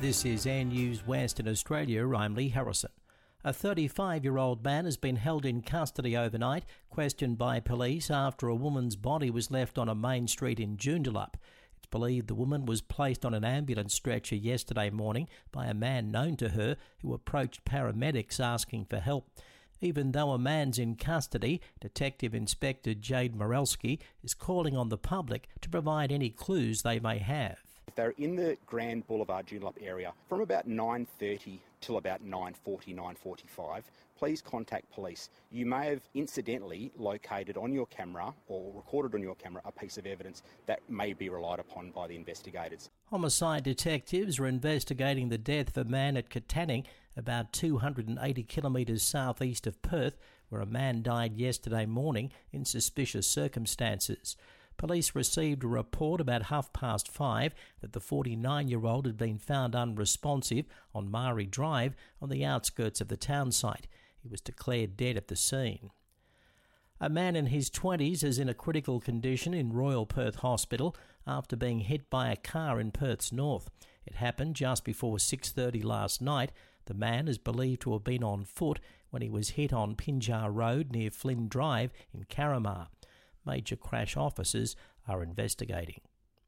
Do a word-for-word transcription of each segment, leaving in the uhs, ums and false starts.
This is Air News Western Australia. I'm Lee Harrison. A thirty-five-year-old man has been held in custody overnight, questioned by police after a woman's body was left on a main street in Joondalup. It's believed the woman was placed on an ambulance stretcher yesterday morning by a man known to her who approached paramedics asking for help. Even though a man's in custody, Detective Inspector Jade Morelsky is calling on the public to provide any clues they may have. If they're in the Grand Boulevard Joondalup area from about nine thirty till about nine forty, nine forty-five, please contact police. You may have incidentally located on your camera or recorded on your camera a piece of evidence that may be relied upon by the investigators. Homicide detectives are investigating the death of a man at Katanning, about two hundred eighty kilometres southeast of Perth, where a man died yesterday morning in suspicious circumstances. Police received a report about half past five that the forty-nine-year-old had been found unresponsive on Mari Drive on the outskirts of the town site. He was declared dead at the scene. A man in his twenties is in a critical condition in Royal Perth Hospital after being hit by a car in Perth's north. It happened just before six thirty last night. The man is believed to have been on foot when he was hit on Pinjar Road near Flynn Drive in Carramar. Major crash officers are investigating.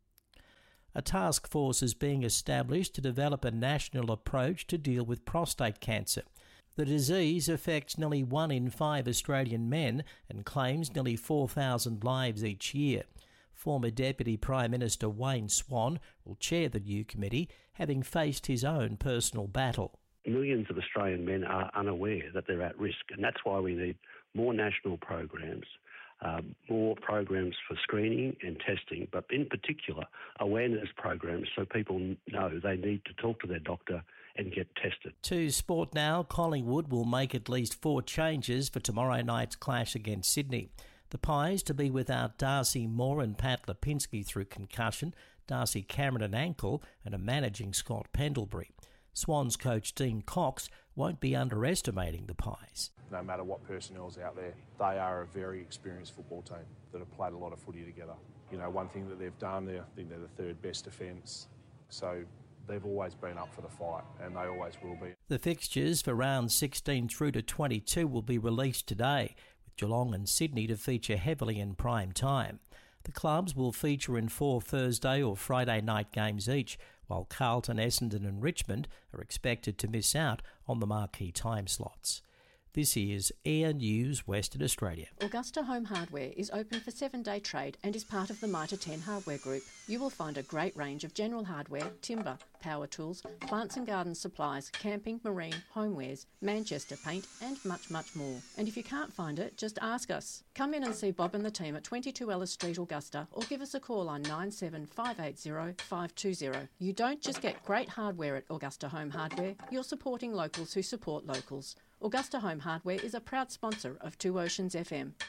A task force is being established to develop a national approach to deal with prostate cancer. The disease affects nearly one in five Australian men and claims nearly four thousand lives each year. Former Deputy Prime Minister Wayne Swan will chair the new committee, having faced his own personal battle. Millions of Australian men are unaware that they're at risk, and that's why we need more national programs, uh, more programs for screening and testing, but in particular awareness programs so people know they need to talk to their doctor and get tested. To sport now, Collingwood will make at least four changes for tomorrow night's clash against Sydney. The Pies to be without Darcy Moore and Pat Lipinski through concussion, Darcy Cameron an ankle, and a managing Scott Pendlebury. Swans coach Dean Cox won't be underestimating the Pies. No matter what personnel's out there, they are a very experienced football team that have played a lot of footy together. You know, one thing that they've done, I think they're the third best defence, so they've always been up for the fight, and they always will be. The fixtures for round sixteen through to twenty-two will be released today, with Geelong and Sydney to feature heavily in prime time. The clubs will feature in four Thursday or Friday night games each, while Carlton, Essendon and Richmond are expected to miss out on the marquee time slots. This is Air News Western Australia. Augusta Home Hardware is open for seven-day trade and is part of the Mitre ten Hardware Group. You will find a great range of general hardware, timber, power tools, plants and garden supplies, camping, marine, homewares, Manchester paint and much, much more. And if you can't find it, just ask us. Come in and see Bob and the team at twenty-two Ellis Street, Augusta, or give us a call on nine seven five eight zero five two zero. You don't just get great hardware at Augusta Home Hardware, you're supporting locals who support locals. Augusta Home Hardware is a proud sponsor of Two Oceans F M.